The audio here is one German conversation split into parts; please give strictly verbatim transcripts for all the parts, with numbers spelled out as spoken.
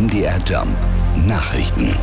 M D R Jump Nachrichten.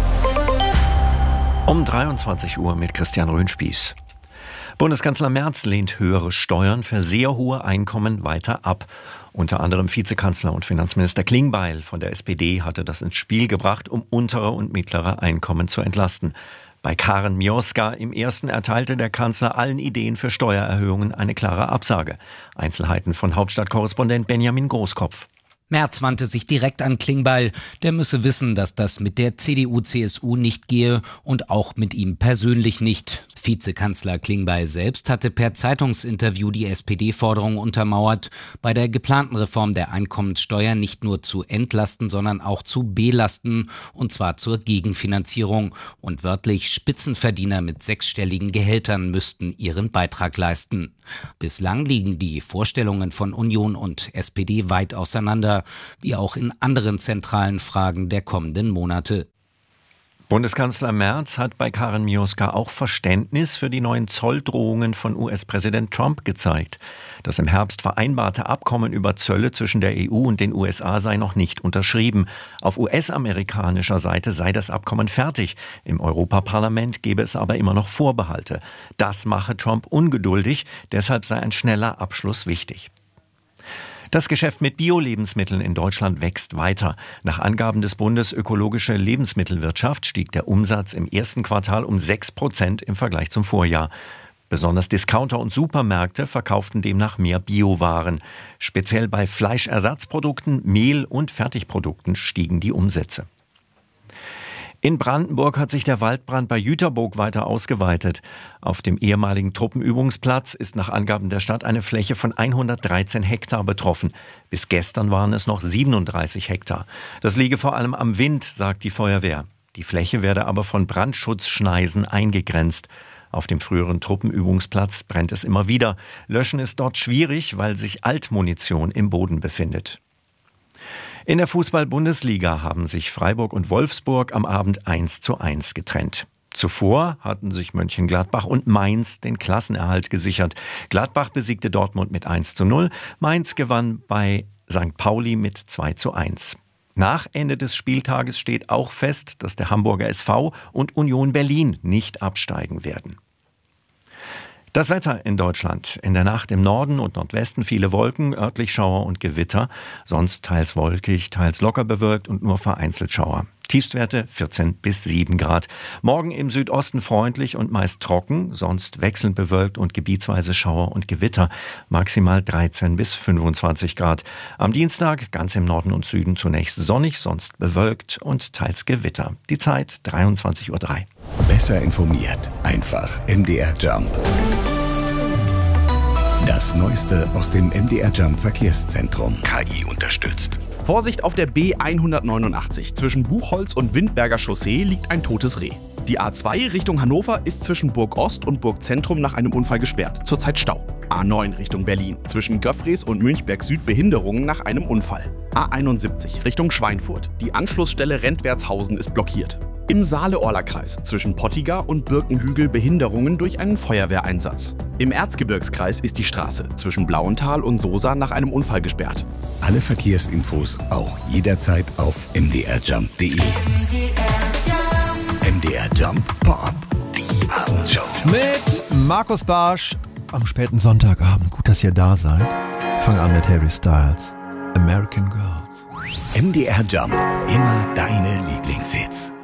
Um dreiundzwanzig Uhr mit Christian Röhnspieß. Bundeskanzler Merz lehnt höhere Steuern für sehr hohe Einkommen weiter ab. Unter anderem Vizekanzler und Finanzminister Klingbeil von der S P D hatte das ins Spiel gebracht, um untere und mittlere Einkommen zu entlasten. Bei Karen Mioska im Ersten erteilte der Kanzler allen Ideen für Steuererhöhungen eine klare Absage. Einzelheiten von Hauptstadtkorrespondent Benjamin Großkopf. Merz wandte sich direkt an Klingbeil. Der müsse wissen, dass das mit der C D U C S U nicht gehe und auch mit ihm persönlich nicht. Vizekanzler Klingbeil selbst hatte per Zeitungsinterview die S P D-Forderung untermauert, bei der geplanten Reform der Einkommenssteuer nicht nur zu entlasten, sondern auch zu belasten, und zwar zur Gegenfinanzierung. Und wörtlich Spitzenverdiener mit sechsstelligen Gehältern müssten ihren Beitrag leisten. Bislang liegen die Vorstellungen von Union und S P D weit auseinander, wie auch in anderen zentralen Fragen der kommenden Monate. Bundeskanzler Merz hat bei Karen Mioska auch Verständnis für die neuen Zolldrohungen von U S-Präsident Trump gezeigt. Das im Herbst vereinbarte Abkommen über Zölle zwischen der E U und den U S A sei noch nicht unterschrieben. Auf U S-amerikanischer Seite sei das Abkommen fertig. Im Europaparlament gebe es aber immer noch Vorbehalte. Das mache Trump ungeduldig, deshalb sei ein schneller Abschluss wichtig. Das Geschäft mit Bio-Lebensmitteln in Deutschland wächst weiter. Nach Angaben des Bundes Ökologische Lebensmittelwirtschaft stieg der Umsatz im ersten Quartal um sechs Prozent im Vergleich zum Vorjahr. Besonders Discounter und Supermärkte verkauften demnach mehr Biowaren. Speziell bei Fleischersatzprodukten, Mehl und Fertigprodukten stiegen die Umsätze. In Brandenburg hat sich der Waldbrand bei Jüterboog weiter ausgeweitet. Auf dem ehemaligen Truppenübungsplatz ist nach Angaben der Stadt eine Fläche von hundertdreizehn Hektar betroffen. Bis gestern waren es noch siebenunddreißig Hektar. Das liege vor allem am Wind, sagt die Feuerwehr. Die Fläche werde aber von Brandschutzschneisen eingegrenzt. Auf dem früheren Truppenübungsplatz brennt es immer wieder. Löschen ist dort schwierig, weil sich Altmunition im Boden befindet. In der Fußball-Bundesliga haben sich Freiburg und Wolfsburg am Abend eins zu eins getrennt. Zuvor hatten sich Mönchengladbach und Mainz den Klassenerhalt gesichert. Gladbach besiegte Dortmund mit eins zu null, Mainz gewann bei Sankt Pauli mit zwei zu eins. Nach Ende des Spieltages steht auch fest, dass der Hamburger S V und Union Berlin nicht absteigen werden. Das Wetter in Deutschland. In der Nacht im Norden und Nordwesten viele Wolken, örtlich Schauer und Gewitter. Sonst teils wolkig, teils locker bewölkt und nur vereinzelt Schauer. Tiefstwerte vierzehn bis sieben Grad. Morgen im Südosten freundlich und meist trocken, sonst wechselnd bewölkt und gebietsweise Schauer und Gewitter. Maximal dreizehn bis fünfundzwanzig Grad. Am Dienstag ganz im Norden und Süden zunächst sonnig, sonst bewölkt und teils Gewitter. Die Zeit dreiundzwanzig Uhr drei. Besser informiert, einfach M D R Jump. Das Neueste aus dem M D R Jump Verkehrszentrum. K I unterstützt. Vorsicht auf der B hundertneunundachtzig. Zwischen Buchholz und Windberger Chaussee liegt ein totes Reh. Die A zwei Richtung Hannover ist zwischen Burg Ost und Burg Zentrum nach einem Unfall gesperrt. Zurzeit Stau. A neun Richtung Berlin. Zwischen Göffries und Münchberg Süd Behinderungen nach einem Unfall. A einundsiebzig Richtung Schweinfurt. Die Anschlussstelle Rentwertshausen ist blockiert. Im Saale-Orla-Kreis zwischen Pottiger und Birkenhügel Behinderungen durch einen Feuerwehreinsatz. Im Erzgebirgskreis ist die Straße zwischen Blauenthal und Sosa nach einem Unfall gesperrt. Alle Verkehrsinfos auch jederzeit auf m d r jump punkt d e. M D R Jump Pop, die Abendshow. Mit Markus Barsch am späten Sonntagabend. Gut, dass ihr da seid. Fang an mit Harry Styles. American Girls. M D R Jump, immer deine Lieblingshits.